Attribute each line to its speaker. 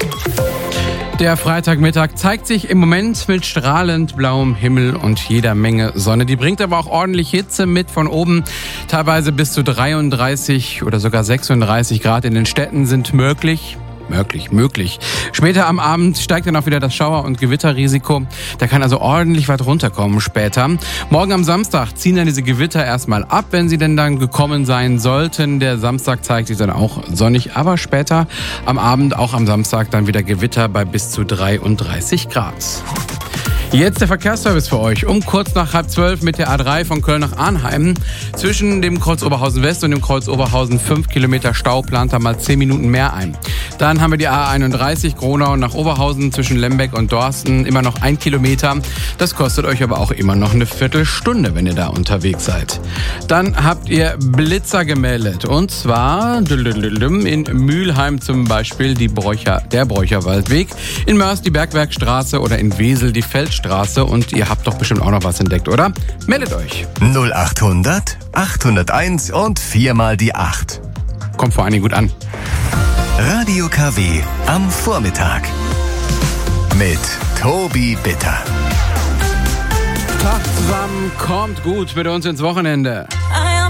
Speaker 1: Der Freitagmittag zeigt sich im Moment mit strahlend blauem Himmel und jeder Menge Sonne. Die bringt aber auch ordentlich Hitze mit von oben. Teilweise bis zu 33 oder sogar 36 Grad in den Städten sind möglich. Später am Abend steigt dann auch wieder das Schauer- und Gewitterrisiko. Da kann also ordentlich was runterkommen später. Morgen am Samstag ziehen dann diese Gewitter erstmal ab, wenn sie denn dann gekommen sein sollten. Der Samstag zeigt sich dann auch sonnig, aber später am Abend, auch am Samstag, dann wieder Gewitter bei bis zu 33 Grad. Jetzt der Verkehrsservice für euch. Um kurz nach 11:30 mit der A3 von Köln nach Arnheim. Zwischen dem Kreuz Oberhausen West und dem Kreuz Oberhausen 5 Kilometer Stau, plant da mal 10 Minuten mehr ein. Dann haben wir die A31 Gronau nach Oberhausen zwischen Lembeck und Dorsten, immer noch 1 Kilometer. Das kostet euch aber auch immer noch eine Viertelstunde, wenn ihr da unterwegs seid. Dann habt ihr Blitzer gemeldet. Und zwar in Mülheim zum Beispiel der Bräucherwaldweg, in Mörs die Bergwerkstraße oder in Wesel die Feldstraße. Und ihr habt doch bestimmt auch noch was entdeckt, oder? Meldet euch.
Speaker 2: 0800 801 und 4 mal die 8.
Speaker 1: Kommt vor allen Dingen gut an.
Speaker 2: Radio KW am Vormittag mit Tobi Bitter.
Speaker 1: Tag zusammen, kommt gut mit uns ins Wochenende.